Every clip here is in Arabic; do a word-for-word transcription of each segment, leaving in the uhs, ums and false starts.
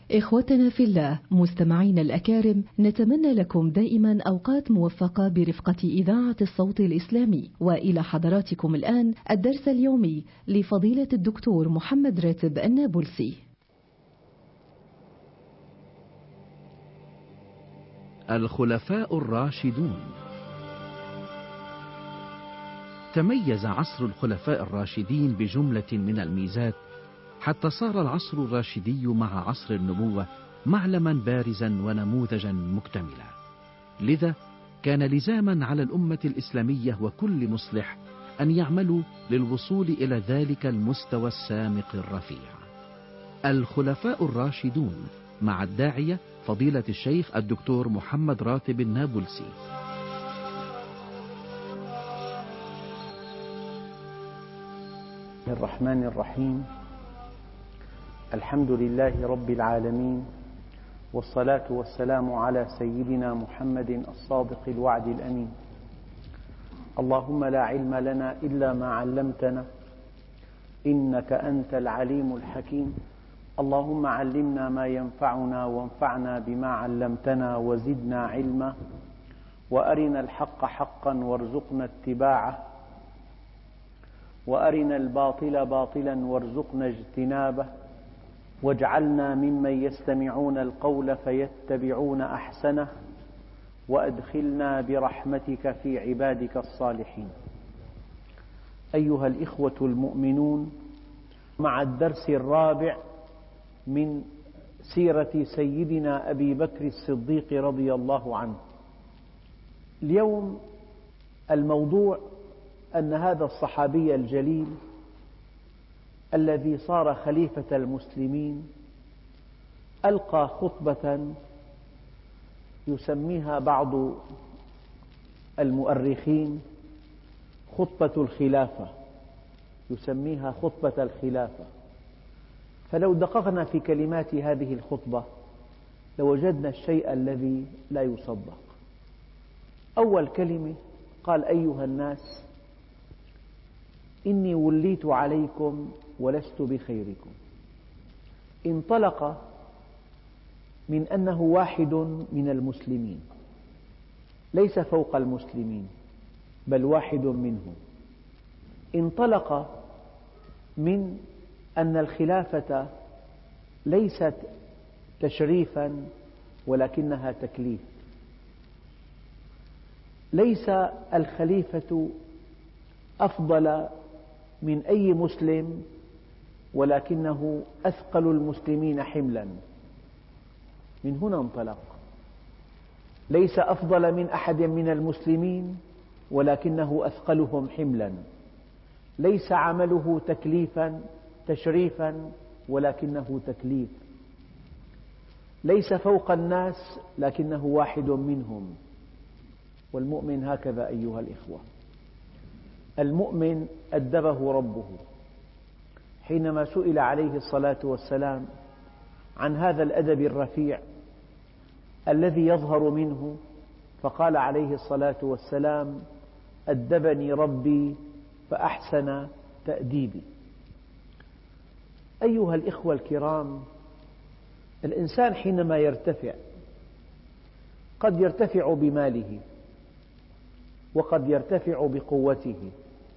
إخوتنا في الله مستمعين الأكارم، نتمنى لكم دائما أوقات موفقة برفقة إذاعة الصوت الإسلامي. وإلى حضراتكم الآن الدرس اليومي لفضيلة الدكتور محمد راتب النابلسي. الخلفاء الراشدون. تميز عصر الخلفاء الراشدين بجملة من الميزات، حتى صار العصر الراشدي مع عصر النبوة معلما بارزا ونموذجا مكتملا. لذا كان لزاما على الأمة الإسلامية وكل مصلح أن يعملوا للوصول إلى ذلك المستوى السامق الرفيع. الخلفاء الراشدون مع الداعية فضيلة الشيخ الدكتور محمد راتب النابلسي. الرحمن الرحيم. الحمد لله رب العالمين، والصلاة والسلام على سيدنا محمد الصادق الوعد الأمين. اللهم لا علم لنا إلا ما علمتنا إنك أنت العليم الحكيم. اللهم علمنا ما ينفعنا وانفعنا بما علمتنا وزدنا علما، وأرنا الحق حقا وارزقنا اتباعه، وأرنا الباطل باطلا وارزقنا اجتنابه، واجعلنا ممن يستمعون القول فيتبعون أحسنه، وأدخلنا برحمتك في عبادك الصالحين. أيها الإخوة المؤمنون، مع الدرس الرابع من سيرة سيدنا أبي بكر الصديق رضي الله عنه. اليوم الموضوع أن هذا الصحابي الجليل الذي صار خليفة المسلمين ألقى خطبة يسميها بعض المؤرخين خطبة الخلافة، يسميها خطبة الخلافة. فلو دققنا في كلمات هذه الخطبة لوجدنا الشيء الذي لا يصدق. أول كلمة قال: أيها الناس، إني وليت عليكم ولست بخيركم. انطلق من أنه واحد من المسلمين، ليس فوق المسلمين بل واحد منهم. انطلق من أن الخلافة ليست تشريفا ولكنها تكليف. ليس الخليفة أفضل من أي مسلم، ولكنه أثقل المسلمين حملا. من هنا انطلق. ليس أفضل من أحد من المسلمين، ولكنه أثقلهم حملا. ليس عمله تكليفا تشريفا، ولكنه تكليف. ليس فوق الناس، لكنه واحد منهم. والمؤمن هكذا أيها الإخوة. المؤمن أدبه ربه حينما سئل عليه الصلاة والسلام عن هذا الأدب الرفيع الذي يظهر منه، فقال عليه الصلاة والسلام: أدبني ربي فأحسن تأديبي. أيها الإخوة الكرام، الإنسان حينما يرتفع قد يرتفع بماله، وقد يرتفع بقوته،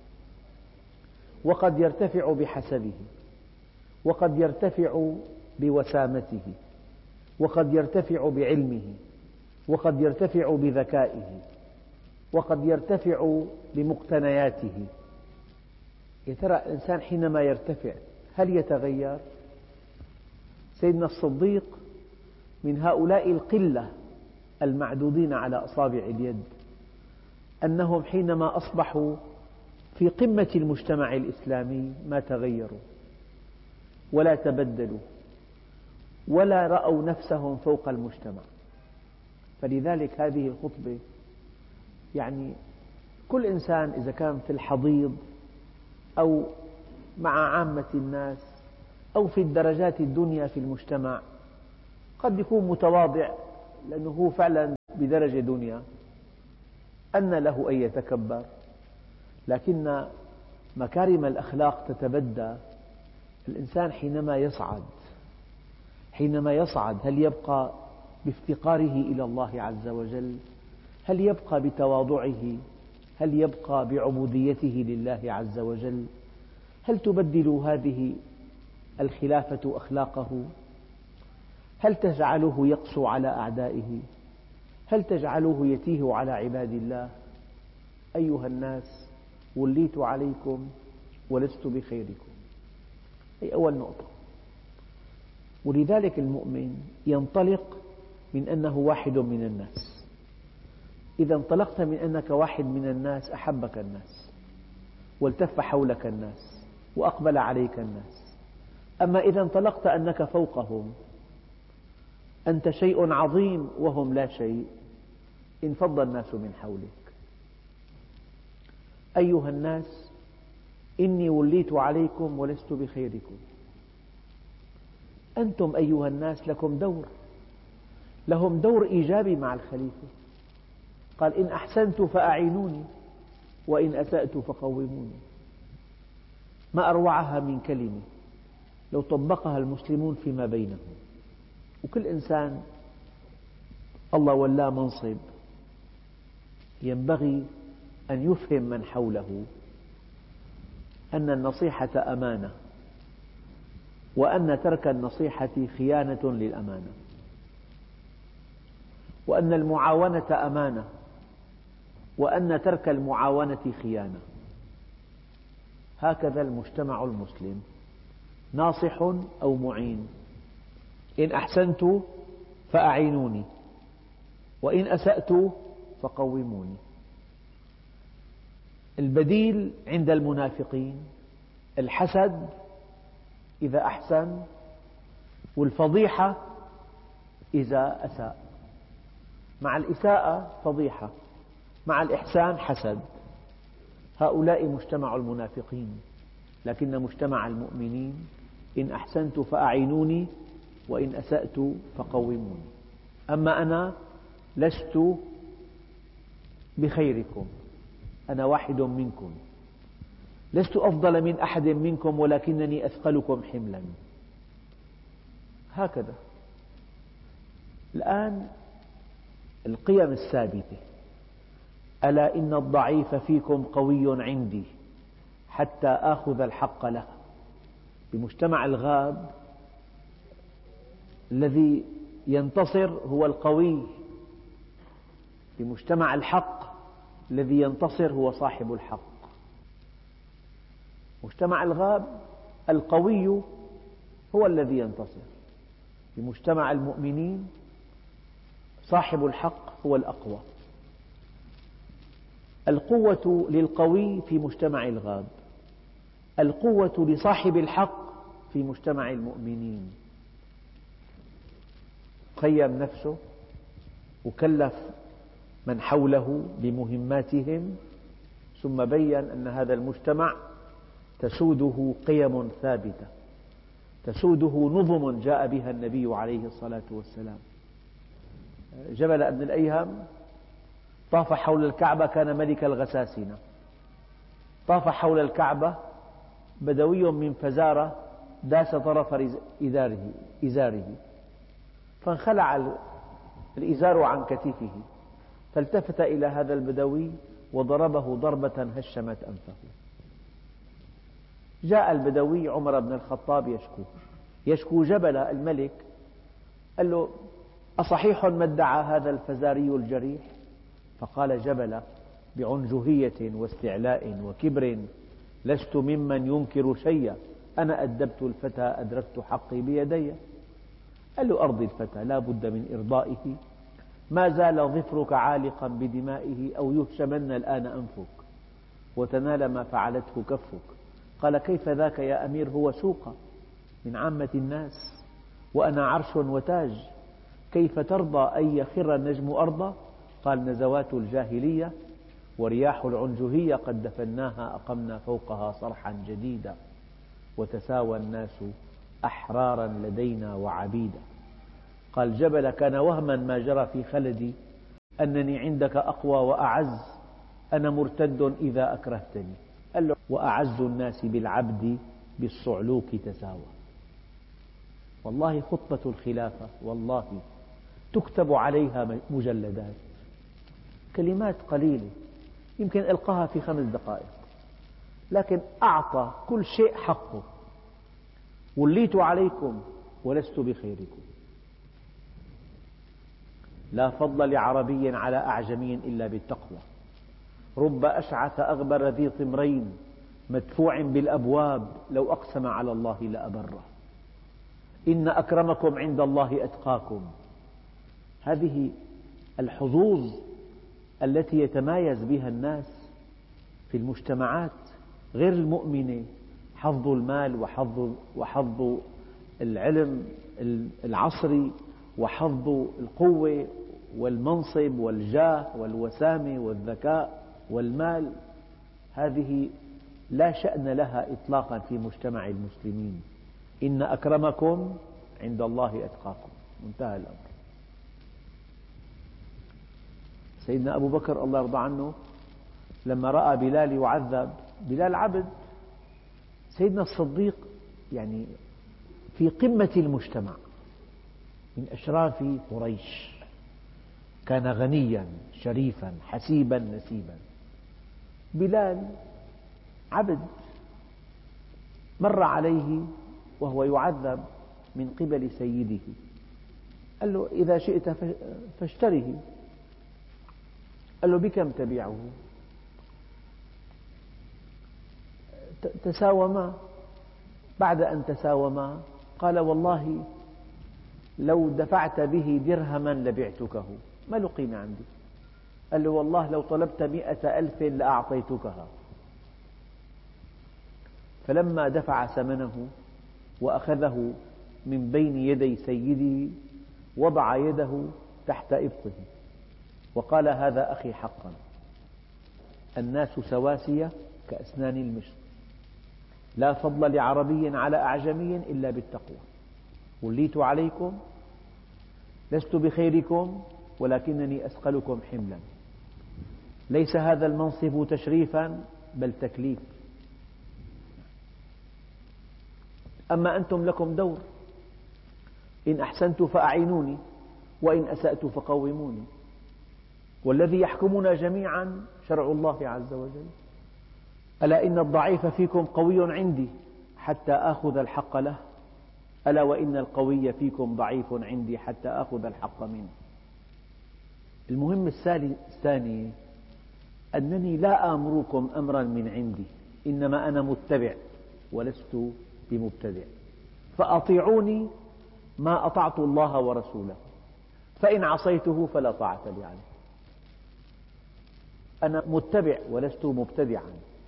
وقد يرتفع بحسبه، وقد يرتفع بوسامته، وقد يرتفع بعلمه، وقد يرتفع بذكائه، وقد يرتفع بمقتنياته. يا ترى الإنسان حينما يرتفع هل يتغير؟ سيدنا الصديق من هؤلاء القلة المعدودين على أصابع اليد، أنهم حينما أصبحوا في قمة المجتمع الإسلامي ما تغيروا ولا تبدلوا ولا رأوا نفسهم فوق المجتمع. فلذلك هذه الخطبة يعني كل إنسان إذا كان في الحضيض أو مع عامة الناس أو في الدرجات الدنيا في المجتمع قد يكون متواضع لأنه هو فعلا بدرجة دنيا، أن له أن يتكبر. لكن مكارم الأخلاق تتبدى الإنسان حينما يصعد، حينما يصعد هل يبقى بافتقاره إلى الله عز وجل؟ هل يبقى بتواضعه؟ هل يبقى بعبوديته لله عز وجل؟ هل تبدل هذه الخلافة أخلاقه؟ هل تجعله يقسو على أعدائه؟ هل تجعله يتيه على عباد الله؟ أيها الناس، وليت عليكم ولست بخيركم. هي أول نقطة. ولذلك المؤمن ينطلق من أنه واحد من الناس. إذا انطلقت من أنك واحد من الناس أحبك الناس، والتف حولك الناس، وأقبل عليك الناس. أما إذا انطلقت أنك فوقهم، أنت شيء عظيم وهم لا شيء، انفض الناس من حولك. أيها الناس، إني وليت عليكم ولست بخيركم. أنتم أيها الناس لكم دور، لهم دور إيجابي مع الخليفة. قال: إن أحسنت فأعينوني وإن أسأت فقوموني. ما أروعها من كلمة لو طبقها المسلمون فيما بينهم. وكل إنسان الله ولاه منصب ينبغي أن يفهم من حوله أن النصيحة أمانة، وأن ترك النصيحة خيانة للأمانة، وأن المعاونة أمانة، وأن ترك المعاونة خيانة. هكذا المجتمع المسلم، ناصح أو معين. إن أحسنت فأعينوني وإن أسأت فقوموني. البديل عند المنافقين الحسد إذا أحسن، والفضيحة إذا أساء. مع الإساءة فضيحة، مع الإحسان حسد. هؤلاء مجتمع المنافقين. لكن مجتمع المؤمنين: إن أحسنت فأعينوني وإن أسأت فقوموني. أما أنا لست بخيركم، أنا واحد منكم، لست أفضل من أحد منكم، ولكنني أثقلكم حملا. هكذا. الآن القيم الثابتة: ألا إن الضعيف فيكم قوي عندي حتى آخذ الحق له. بمجتمع الغاب الذي ينتصر هو القوي، بمجتمع الحق الذي ينتصر هو صاحب الحق. مجتمع الغاب القوي هو الذي ينتصر، بمجتمع المؤمنين صاحب الحق هو الأقوى. القوة للقوي في مجتمع الغاب، القوة لصاحب الحق في مجتمع المؤمنين. قيم نفسه وكلف من حوله بمهماتهم، ثم بين أن هذا المجتمع تسوده قيم ثابتة، تسوده نظم جاء بها النبي عليه الصلاة والسلام. جبل بن الأيهم طاف حول الكعبة، كان ملك الغساسنة. طاف حول الكعبة بدوي من فزارة داس طرف إزاره, إزاره فانخلع الإزار عن كتفه، فالتفت إلى هذا البدوي وضربه ضربة هشمت أنفه. جاء البدوي عمر بن الخطاب يشكو يشكو جبل الملك. قال له: أصحيح ما ادعى هذا الفزاري الجريح؟ فقال جبل بعنجهية واستعلاء وكبر: لست ممن ينكر شيئا، أنا أدبت الفتى أدركت حقي بيدي. قال له: أرضي الفتى، لا بد من إرضائه، ما زال ظفرك عالقا بدمائه، أو يهشمن الآن أنفك وتنال ما فعلته كفك. قال: كيف ذاك يا أمير؟ هو سوق من عامة الناس، وأنا عرش وتاج، كيف ترضى أن يخر النجم أرضا؟ قال: نزوات الجاهلية ورياح العنجهية قد دفناها، أقمنا فوقها صرحا جديدا، وتساوى الناس أحرارا لدينا وعبيدا. قال جبل: كان وهما ما جرى في خلدي أنني عندك أقوى وأعز، أنا مرتد إذا أكرهتني. قال له: وأعز الناس بالعبد بالصعلوك تساوى. والله خطبة الخلافة والله تكتب عليها مجلدات، كلمات قليلة يمكن ألقاها في خمس دقائق، لكن أعطى كل شيء حقه. وليت عليكم ولست بخيركم، لا فضل لعربي على أعجمي إلا بالتقوى، رب أشعث أغبر ذي طمرين مدفوع بالأبواب لو أقسم على الله لأبره، إن أكرمكم عند الله أتقاكم. هذه الحظوظ التي يتمايز بها الناس في المجتمعات غير المؤمنة، حظ المال وحظ, وحظ العلم العصري وحظ القوة والمنصب والجاه والوسامة والذكاء والمال، هذه لا شأن لها إطلاقا في مجتمع المسلمين. إن أكرمكم عند الله أتقاكم، انتهى الأمر. سيدنا أبو بكر الله يرضى عنه لما رأى بلال يعذب، بلال عبد، سيدنا الصديق يعني في قمة المجتمع من أشراف قريش، كان غنيا شريفا حسيبا نسيبا، بلال عبد مر عليه وهو يعذب من قبل سيده، قال له إذا شئت فاشتره، قال له بكم تبيعه؟ تساوما، بعد أن تساوما قال والله لو دفعت به درهما لبعتكه، ما له قيمة عندي. قال له والله لو طلبت مئة ألف لأعطيتكها. فلما دفع ثمنه وأخذه من بين يدي سيده وضع يده تحت إبطه وقال هذا أخي حقا، الناس سواسية كأسنان المشط، لا فضل لعربي على أعجمي إلا بالتقوى، وليت عليكم لست بخيركم ولكنني أثقلكم حملا، ليس هذا المنصب تشريفا بل تكليف، أما أنتم لكم دور، إن أحسنت فأعينوني وإن أسأت فقوموني، والذي يحكمنا جميعا شرع الله عز وجل. ألا إن الضعيف فيكم قوي عندي حتى آخذ الحق له، ألا وإن القوي فيكم ضعيف عندي حتى آخذ الحق منه. المهم الثاني أنني لا آمركم أمرا من عندي، إنما أنا متبع ولست بمبتدع، فأطيعوني ما أطعت الله ورسوله، فإن عصيته فلا طاعة لي عليه. أنا متبع ولست مبتدعا،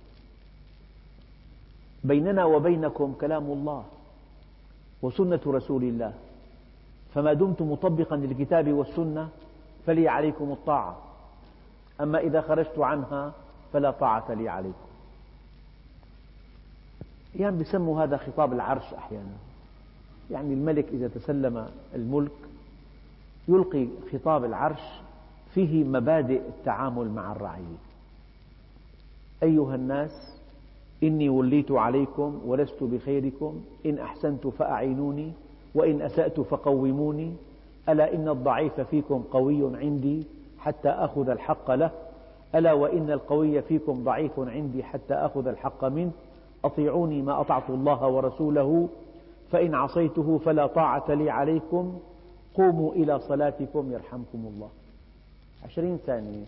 بيننا وبينكم كلام الله وسنة رسول الله، فما دمت مطبقا للكتاب والسنة فلي عليكم الطاعة، أما إذا خرجت عنها فلا طاعة لي عليكم. أحيانا يسموا هذا خطاب العرش، أحيانا يعني الملك إذا تسلم الملك يلقي خطاب العرش فيه مبادئ التعامل مع الرعية. أيها الناس إني وليت عليكم ولست بخيركم، إن أحسنت فأعينوني وإن أسأت فقوموني، ألا إن الضعيف فيكم قوي عندي حتى أخذ الحق له، ألا وإن القوي فيكم ضعيف عندي حتى أخذ الحق منه، أطيعوني ما أطعت الله ورسوله، فإن عصيته فلا طاعة لي عليكم، قوموا إلى صلاتكم يرحمكم الله. عشرين ثانية،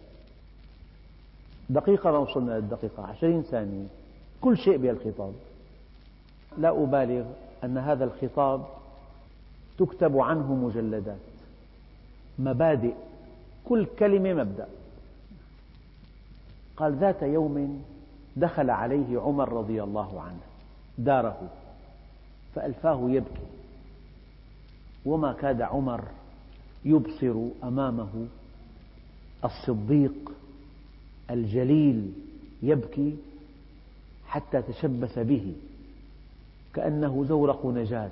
دقيقة ما وصلنا للدقيقة، عشرين ثانية، كل شيء بالخطاب. لا أبالغ أن هذا الخطاب تكتب عنه مجلدات، مبادئ، كل كلمة مبدأ. قال ذات يوم دخل عليه عمر رضي الله عنه داره فألفاه يبكي، وما كاد عمر يبصر أمامه الصديق الجليل يبكي حتى تشبث به كأنه زورق نجاة.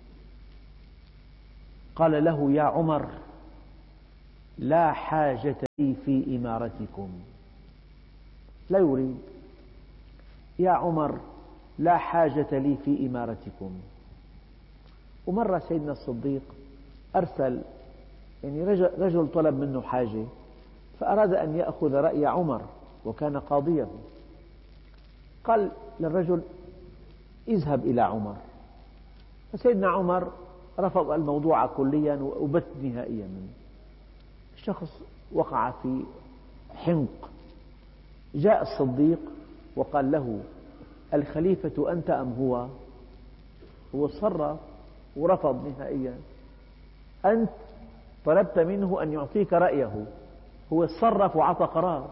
قال له يا عمر لا حاجة لي في إمارتكم، لا يريد، يا عمر لا حاجة لي في إمارتكم، ومرة سيدنا الصديق أرسل يعني رجل, رجل طلب منه حاجة، فأراد أن يأخذ رأي عمر وكان قاضيه، قال للرجل اذهب إلى عمر، فسيدنا عمر رفض الموضوع كليا وبت نهائيا منه. الشخص وقع في حنق، جاء الصديق وقال له الخليفة أنت أم هو؟ هو صرف ورفض نهائيا، أنت طلبت منه أن يعطيك رأيه، هو صرف وعطى قرار،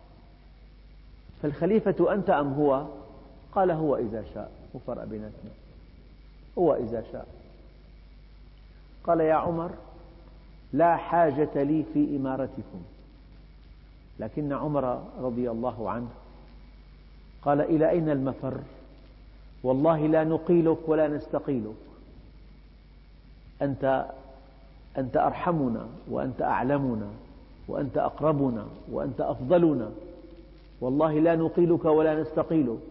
فالخليفة أنت أم هو؟ قال هو إذا شاء، وفرق بيناتنا، هو إذا شاء. قال يا عمر لا حاجة لي في إمارتكم، لكن عمر رضي الله عنه قال إلى أين المفر؟ والله لا نقيلك ولا نستقيلك، أنت أنت أرحمنا وأنت أعلمنا وأنت أقربنا وأنت أفضلنا، والله لا نقيلك ولا نستقيلك.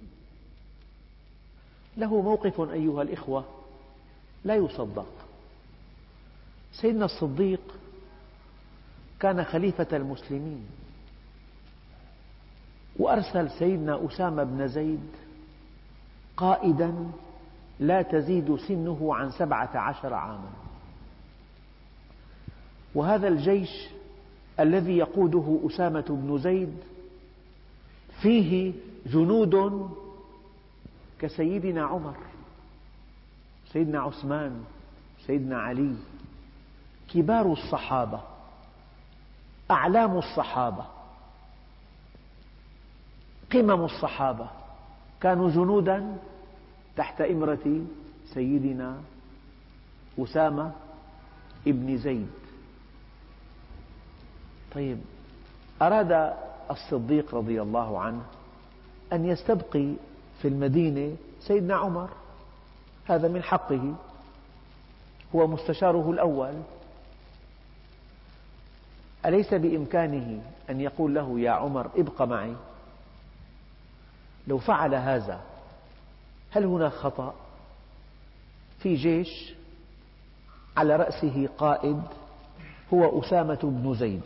له موقف أيها الإخوة لا يصدق. سيدنا الصديق كان خليفة المسلمين، وأرسل سيدنا أسامة بن زيد قائدا لا تزيد سنه عن سبعة عشر عاما، وهذا الجيش الذي يقوده أسامة بن زيد فيه جنود كسيدنا عمر، سيدنا عثمان، سيدنا علي، كبار الصحابة، أعلام الصحابة، قمم الصحابة، كانوا جنودا تحت إمرة سيدنا أسامة ابن زيد. طيب، أراد الصديق رضي الله عنه أن يستبقي في المدينة سيدنا عمر، هذا من حقه، هو مستشاره الأول، أليس بإمكانه أن يقول له يا عمر ابق معي؟ لو فعل هذا هل هناك خطأ؟ في جيش على رأسه قائد هو أسامة بن زيد،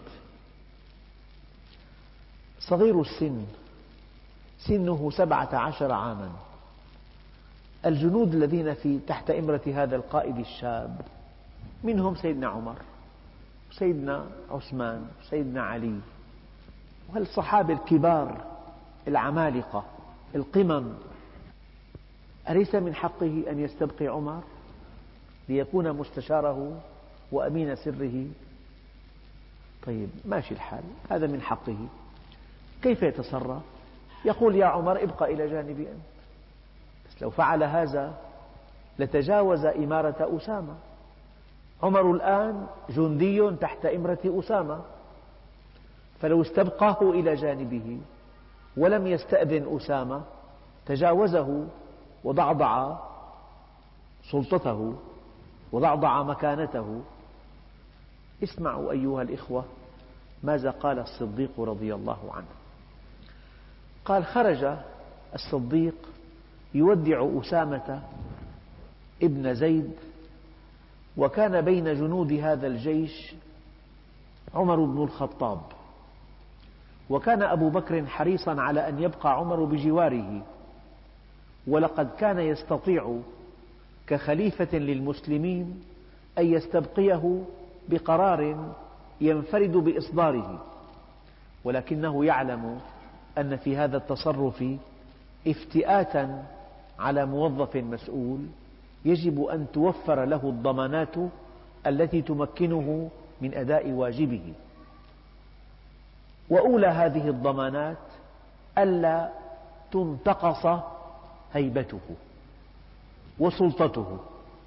صغير السن، سنه سبعة عشر عاما، الجنود الذين في تحت إمرة هذا القائد الشاب منهم سيدنا عمر، سيدنا عثمان، سيدنا علي، والصحابة الكبار العمالقة القمم. أليس من حقه أن يستبقي عمر ليكون مستشاره وأمين سره؟ طيب، ماشي الحال، هذا من حقه. كيف يتصرف؟ يقول يا عمر ابقى إلى جانبي أنت. بس لو فعل هذا لتجاوز إمارة أسامة. عمر الآن جندي تحت إمرة أسامة، فلو استبقاه إلى جانبه ولم يستأذن أسامة تجاوزه وضعضع سلطته وضعضع مكانته. اسمعوا أيها الإخوة ماذا قال الصديق رضي الله عنه. قال خرج الصديق يودع أسامة ابن زيد، وكان بين جنود هذا الجيش عمر بن الخطاب، وكان أبو بكر حريصا على أن يبقى عمر بجواره، ولقد كان يستطيع كخليفة للمسلمين أن يستبقيه بقرار ينفرد بإصداره، ولكنه يعلم أن في هذا التصرف افتئاتا على موظف مسؤول، يجب أن توفر له الضمانات التي تمكنه من أداء واجبه. وأولى هذه الضمانات ألا تنتقص هيبته وسلطته.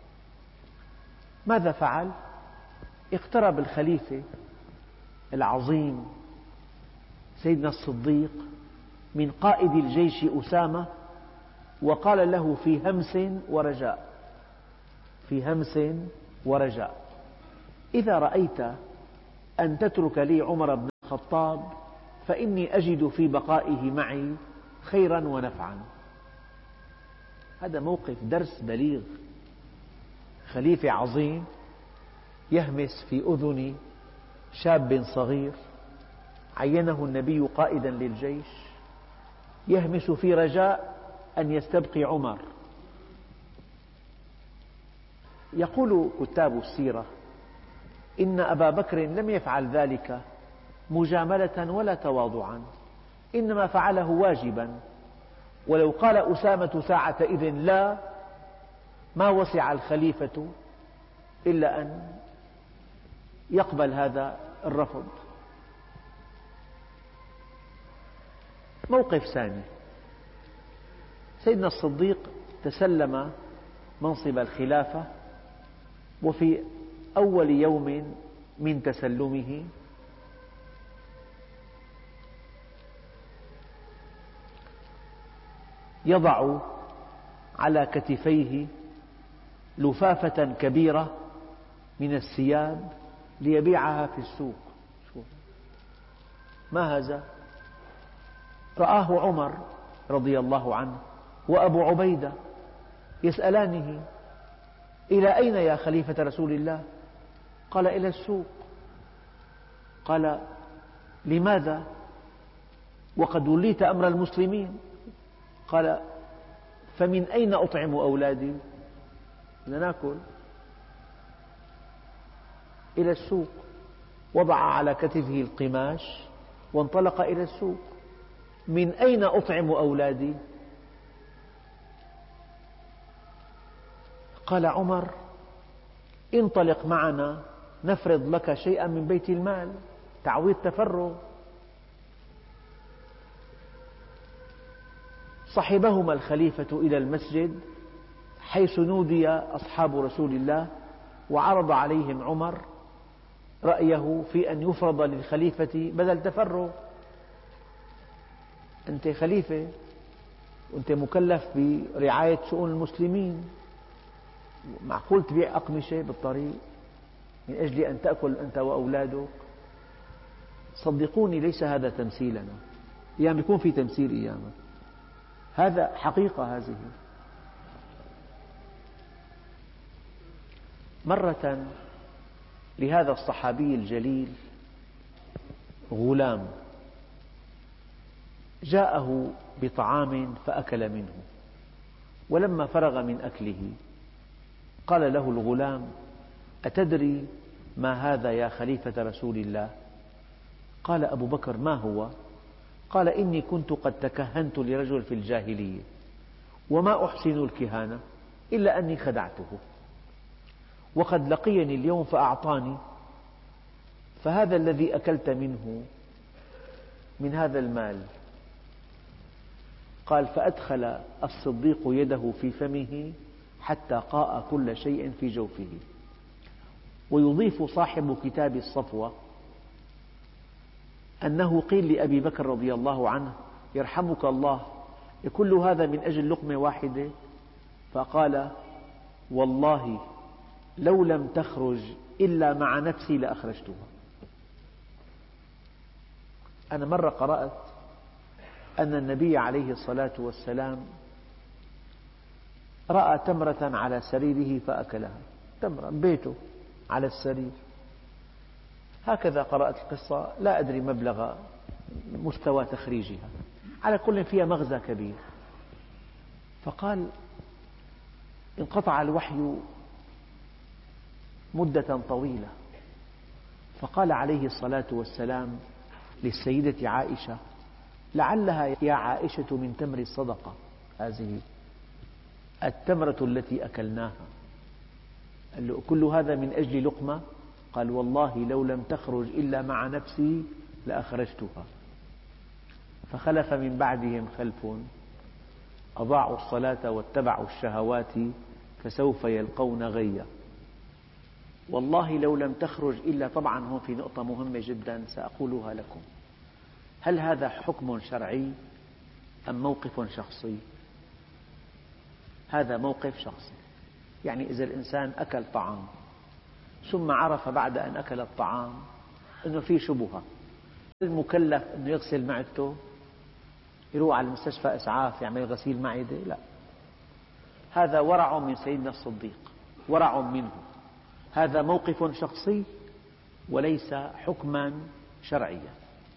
ماذا فعل؟ اقترب الخليفة العظيم سيدنا الصديق من قائد الجيش أسامة، وقال له في همس ورجاء، في همس ورجاء: إذا رأيت أن تترك لي عمر بن الخطاب فإني أجد في بقائه معي خيرا ونفعا. هذا موقف درس بليغ. خليفة عظيم يهمس في أذن شاب صغير عينه النبي قائدا للجيش، يهمس في رجاء أن يستبقي عمر. يقول كتاب السيرة إن أبا بكر لم يفعل ذلك مجاملة ولا تواضعا، إنما فعله واجبا، ولو قال أسامة ساعتئذ لا ما وسع الخليفة إلا أن يقبل هذا الرفض. موقف ثاني، سيدنا الصديق تسلم منصب الخلافة، وفي أول يوم من تسلمه يضع على كتفيه لفافة كبيرة من الثياب ليبيعها في السوق. ما هذا؟ رآه عمر رضي الله عنه وأبو عبيدة يسألانه: إلى أين يا خليفة رسول الله؟ قال: إلى السوق. قال: لماذا وقد وليت أمر المسلمين؟ قال: فمن أين أطعم أولادي؟ لنأكل. إلى السوق. وضع على كتفه القماش وانطلق إلى السوق. من أين أطعم أولادي؟ قال عمر: انطلق معنا نفرض لك شيئا من بيت المال، تعويض تفرغ. صحبهما الخليفة إلى المسجد حيث نودي أصحاب رسول الله، وعرض عليهم عمر رأيه في أن يفرض للخليفة بدل تفرغ. أنت خليفة وأنت مكلف برعاية شؤون المسلمين، معقول تبيع أقمشة بالطريق من أجل أن تأكل أنت وأولادك؟ صدقوني ليس هذا تمثيلنا، أيام يكون في تمثيل أيام، هذا حقيقة. هذه مرة لهذا الصحابي الجليل غلام جاءه بطعام فأكل منه، ولما فرغ من أكله قال له الغلام: أتدري ما هذا يا خليفة رسول الله؟ قال أبو بكر: ما هو؟ قال: إني كنت قد تكهنت لرجل في الجاهلية، وما أحسن الكهانة إلا أني خدعته، وقد لقيني اليوم فأعطاني، فهذا الذي أكلت منه من هذا المال. قال: فأدخل الصديق يده في فمه حتى قاء كل شيء في جوفه. ويضيف صاحب كتاب الصفوة أنه قيل لأبي بكر رضي الله عنه: يرحمك الله، كل هذا من أجل لقمة واحدة؟ فقال: والله لو لم تخرج إلا مع نفسي لأخرجتها. أنا مرة قرأت أن النبي عليه الصلاة والسلام رأى تمرة على سريره فأكلها، تمرة بيته على السرير، هكذا قرأت القصة، لا أدري مبلغ مستوى تخريجها، على كل فيها مغزى كبير. فقال: انقطع الوحي مدة طويلة، فقال عليه الصلاة والسلام للسيدة عائشة: لعلها يا عائشة من تمر الصدقة، هذه التمرة التي أكلناها. قال له: كل هذا من أجل لقمة؟ قال: والله لو لم تخرج إلا مع نفسي لأخرجتها. فخلف من بعدهم خلف أضاعوا الصلاة واتبعوا الشهوات فسوف يلقون غيا. والله لو لم تخرج إلا، طبعا هون في نقطة مهمة جدا سأقولها لكم، هل هذا حكم شرعي أم موقف شخصي؟ هذا موقف شخصي، يعني إذا الإنسان أكل طعام ثم عرف بعد أن أكل الطعام أنه في شبهة، المكلف أنه يغسل معدته، يروح على المستشفى إسعاف يعمل غسيل معدة؟ لا، هذا ورع من سيدنا الصديق. ورع منه. هذا موقف شخصي وليس حكما شرعيا.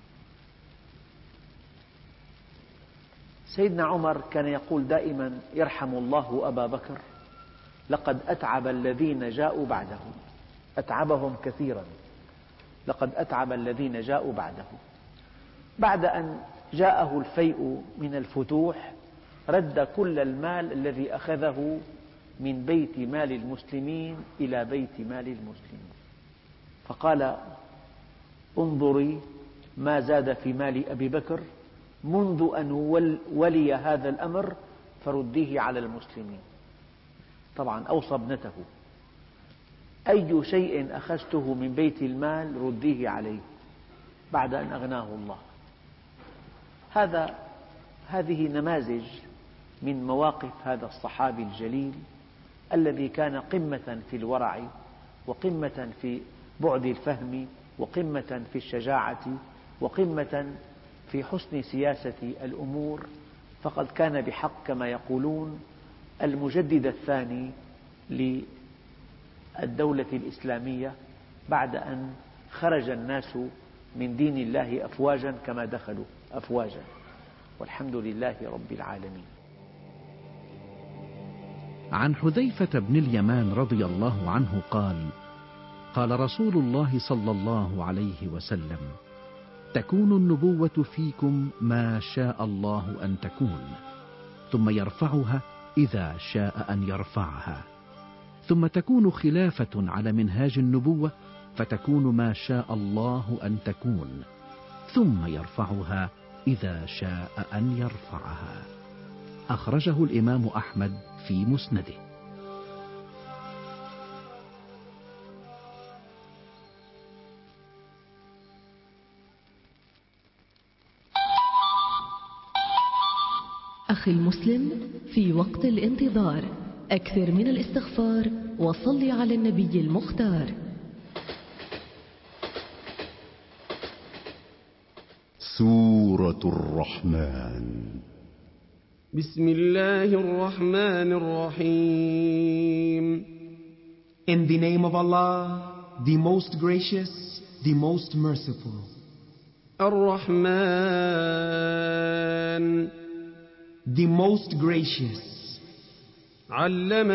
سيدنا عمر كان يقول دائما: يرحم الله أبا بكر، لقد أتعب الذين جاءوا بعده. أتعبهم كثيرا، لقد أتعب الذين جاءوا بعده. بعد أن جاءه الفيء من الفتوح رد كل المال الذي أخذه من بيت مال المسلمين إلى بيت مال المسلمين، فقال: انظري ما زاد في مال أبي بكر منذ أن ولي هذا الأمر فرديه على المسلمين. طبعا أوصى ابنته: أي شيء أخذته من بيت المال رديه عليه بعد أن أغناه الله. هذا هذه نماذج من مواقف هذا الصحابي الجليل الذي كان قمة في الورع، وقمة في بعد الفهم، وقمة في الشجاعة، وقمة في حسن سياسة الأمور. فقد كان بحق كما يقولون المجدد الثاني للدولة الإسلامية بعد أن خرج الناس من دين الله أفواجا كما دخلوا أفواجا، والحمد لله رب العالمين. عن حذيفة بن اليمان رضي الله عنه قال: قال رسول الله صلى الله عليه وسلم: تكون النبوة فيكم ما شاء الله أن تكون، ثم يرفعها إذا شاء أن يرفعها، ثم تكون خلافة على منهاج النبوة فتكون ما شاء الله أن تكون، ثم يرفعها إذا شاء أن يرفعها. أخرجه الإمام أحمد في مسنده. أخي المسلم، في وقت الانتظار أكثر من الاستغفار وصل على النبي المختار. سورة الرحمن. بسم الله الرحمن الرحيم. In the name of Allah, the most gracious, the most merciful. الرحمن, the most gracious. علم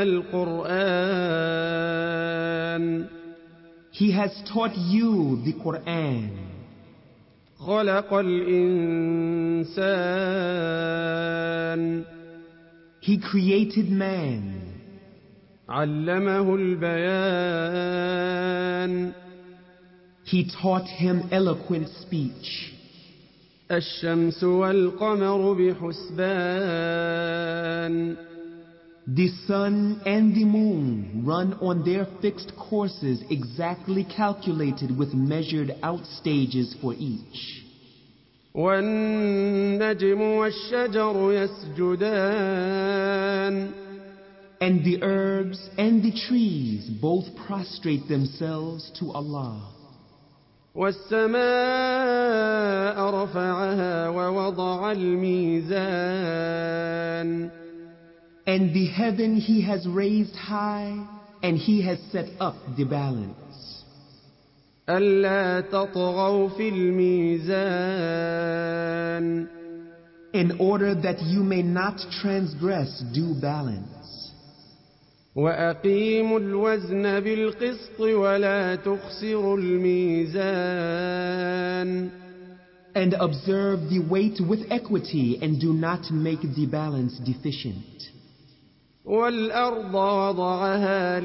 القرآن. He has taught you the Quran. خلق الإنسان. He created man. علمه البيان. He taught him eloquent speech. الشمس والقمر بحسبان. The sun and the moon run on their fixed courses exactly calculated with measured out stages for each. والنجم والشجر يسجدان. And the herbs and the trees both prostrate themselves to Allah. والسماء رفعها ووضع الميزان. And the heaven he has raised high, and he has set up the balance. ألا تطغوا في الميزان. In order that you may not transgress due balance. وأقيموا الوزن بالقسط ولا تخسروا الميزان. And observe the weight with equity, and do not make the balance deficient. والأرض وضعها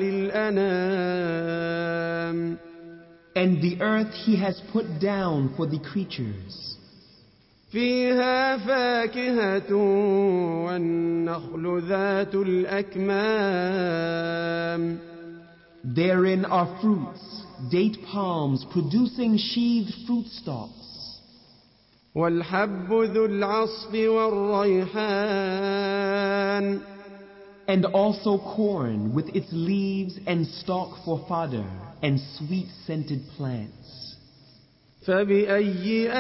للأنام. And the earth he has put down for the creatures. فيها فاكهة والنخل ذات الأكمام. Therein are fruits, date palms producing sheathed fruit stalks. والحب ذو العصف والريحان. And also corn with its leaves and stalk for fodder, and sweet-scented plants. فبأي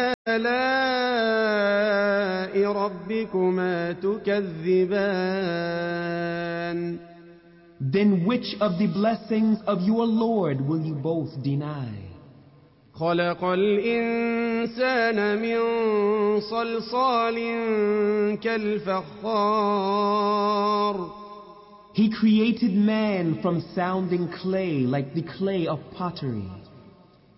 آلاء ربكما تكذبان. then which of the blessings of your Lord will you both deny? خلق الإنسان من صلصال كالفخار. He created man from sounding clay like the clay of pottery.